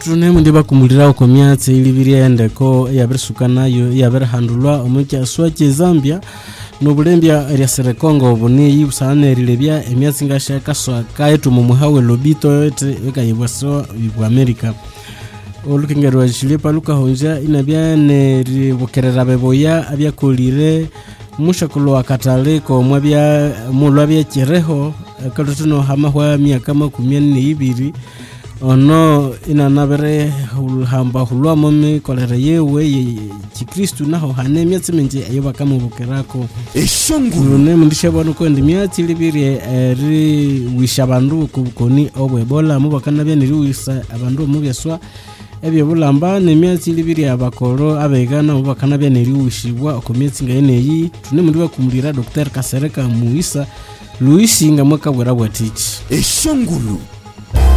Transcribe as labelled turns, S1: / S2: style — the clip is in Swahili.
S1: tunemu ndiba kumulira ko myatse ilibiriende ko yabirsukana yo yabirhandulwa omukya swache Zambia no bulembya ya Serekongo buni yusanerilebya emyatsi ngashaka swa kaitu mu muhawe lobito yote ekayibwaso bwa America olukingerwa shilipa luka honja inabyane ribukerera beboya abyakolire mushakulo wakatale ko mwabya mulwabya kireho kalotuno hamahwa myaka 12 ono inanabere hamba hulwa momi kolere yewe Kristo naho hane myatsi minje ayoba kamubukerako
S2: eshongulu
S1: ne mundisha bano ko ndi myatsi libiri ri wishabandu kubukoni obwebola mubakana bya niriwisa abandu mubyaswa ebyo bulamba ne myatsi libiri abakoro abegana mubakana bya niriwishibwa okomyatsi ngayeneyi tune mundi bakumulira Dr. Kasereka Muisa Luisinga mwaka bwera bwatichi
S2: eshongulu